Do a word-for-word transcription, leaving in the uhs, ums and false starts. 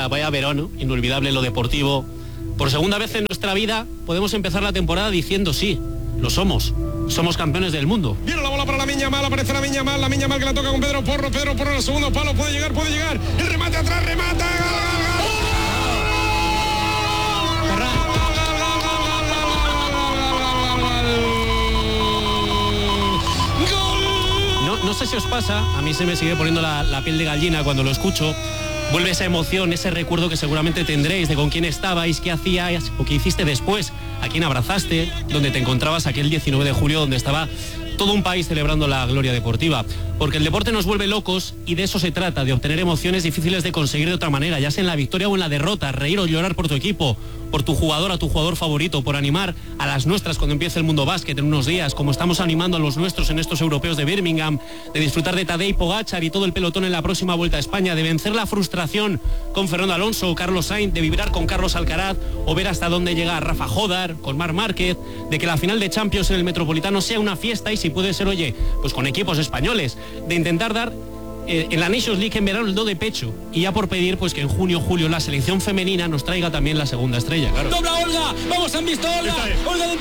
vaya, vaya verano, inolvidable en lo deportivo. Por segunda vez en nuestra vida podemos empezar la temporada diciendo sí, lo somos. Somos campeones del mundo. Viene la bola para la Miña Mal, aparece la Miña Mal, la Miña Mal que la toca con Pedro Porro, Pedro Porro en el segundo palo, puede llegar, puede llegar, el remate atrás, remata, no, no sé si os pasa, a mí se me sigue poniendo la, la piel de gallina cuando lo escucho. Vuelve esa emoción, ese recuerdo que seguramente tendréis de con quién estabais, qué hacíais o qué hiciste después, a quién abrazaste, donde te encontrabas aquel diecinueve de julio, donde estaba todo un país celebrando la gloria deportiva. Porque el deporte nos vuelve locos y de eso se trata, de obtener emociones difíciles de conseguir de otra manera, ya sea en la victoria o en la derrota, reír o llorar por tu equipo, por tu jugador, a tu jugador favorito, por animar a las nuestras cuando empiece el mundo básquet en unos días, como estamos animando a los nuestros en estos europeos de Birmingham, de disfrutar de Tadej Pogačar y todo el pelotón en la próxima Vuelta a España, de vencer la frustración con Fernando Alonso o Carlos Sainz, de vibrar con Carlos Alcaraz o ver hasta dónde llega Rafa Jodar, con Marc Márquez, de que la final de Champions en el Metropolitano sea una fiesta y si puede ser, oye, pues con equipos españoles, de intentar dar eh, en la Nations League en verano el do de pecho y ya por pedir pues que en junio julio la selección femenina nos traiga también la segunda estrella, claro. Dobla Olga, vamos, han visto Olga, Olga de